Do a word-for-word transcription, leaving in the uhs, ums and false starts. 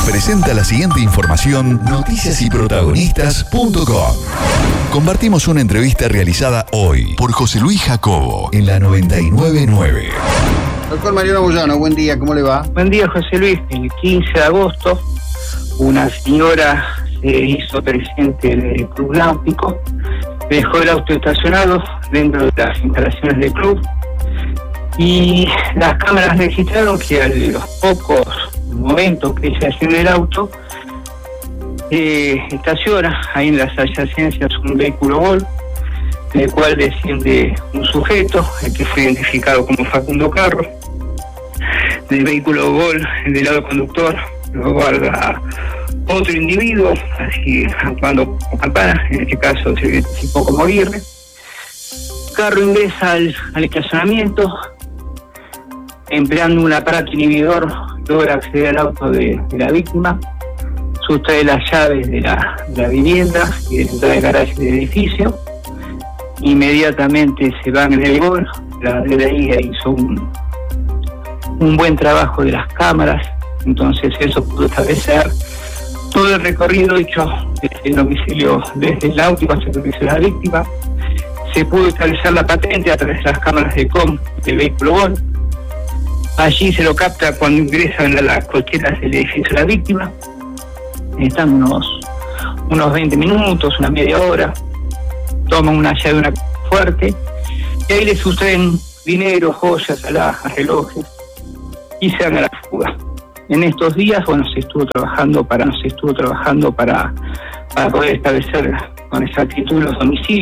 presenta la siguiente información noticias y protagonistas punto com. Compartimos una entrevista realizada hoy por José Luis Jacobo en la noventa y nueve punto nueve. Doctor Mariano Moyano, buen día, ¿cómo le va? Buen día, José Luis. El quince de agosto, una señora se hizo presente en el Club Náutico, dejó el auto estacionado dentro de las instalaciones del club y las cámaras registraron que a los pocos momentos que ella salió del auto, eh, estaciona ahí en las adyacencias un vehículo Gol, del cual desciende un sujeto, el que fue identificado como Facundo Carro. Del vehículo Gol, del lado conductor, lo guarda otro individuo, así actuando como campana, en este caso se identificó como Aguirre. Carro ingresa al, al estacionamiento, empleando un aparato inhibidor, logra acceder al auto de, de la víctima, sustrae las llaves de la, de la vivienda y de la entrada de garaje del edificio. Inmediatamente se van en el Gol. La de ahí hizo un, un buen trabajo de las cámaras, entonces eso pudo establecer todo el recorrido hecho desde el domicilio, desde el náutico hasta el domicilio de la víctima. Se pudo establecer la patente a través de las cámaras de com del vehículo Gol. Allí se lo capta cuando ingresan a las cocheras del edificio de la víctima. Están unos, unos veinte minutos, una media hora. Toman una llave de una fuerte y ahí le sustraen dinero, joyas, alhajas, relojes y se dan a la fuga. En estos días, bueno, se estuvo trabajando para, se estuvo trabajando para, para poder establecer con exactitud los domicilios.